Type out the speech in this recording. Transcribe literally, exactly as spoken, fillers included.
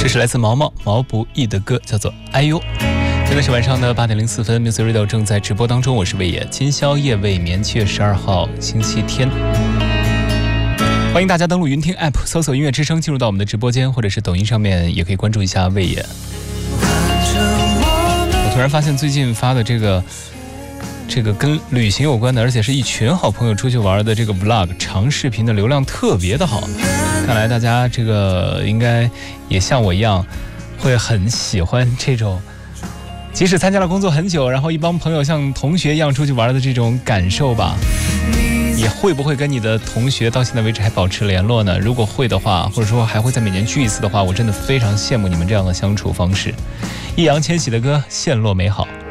这是来自毛毛毛不易的歌，叫做哎呦。现在是晚上的八点零四分 ，Music Radio 正在直播当中，我是魏野。今宵夜未眠，七月十二号星期天，欢迎大家登录云听 App， 搜索音乐之声，进入到我们的直播间，或者是抖音上面也可以关注一下魏野。我突然发现最近发的这个这个跟旅行有关的，而且是一群好朋友出去玩的这个 vlog 长视频的流量特别的好，看来大家这个应该也像我一样，会很喜欢这种。即使参加了工作很久，然后一帮朋友像同学一样出去玩的这种感受吧。也会不会跟你的同学到现在为止还保持联络呢？如果会的话，或者说还会在每年聚一次的话，我真的非常羡慕你们这样的相处方式。易烊千玺的歌《陷落美好》。